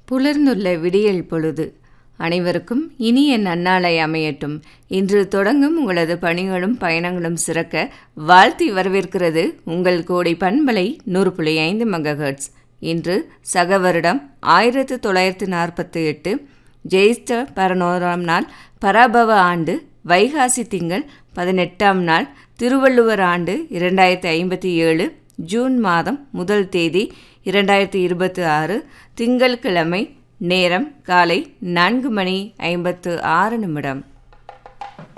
புலர்ந்துள்ள விடியல் பொழுது அனைவருக்கும் இனிய நன்னாளை அமையட்டும். இன்று தொடங்கும் உங்களது பணிகளும் பயணங்களும் சிறக்க வாழ்த்தி வரவேற்கிறது உங்கள் கோடை பண்பலை 100.5 மெகாஹெர்ட்ஸ். இன்று சக வருடம் 1948 ஜெயிஷ்ட 11ஆம் நாள், பராபவ ஆண்டு வைகாசி திங்கள் 18ஆம் நாள், திருவள்ளுவர் ஆண்டு 2057 ஜூன் மாதம் 1 தேதி 2026 திங்கட்கிழமை. நேரம் காலை 4:56.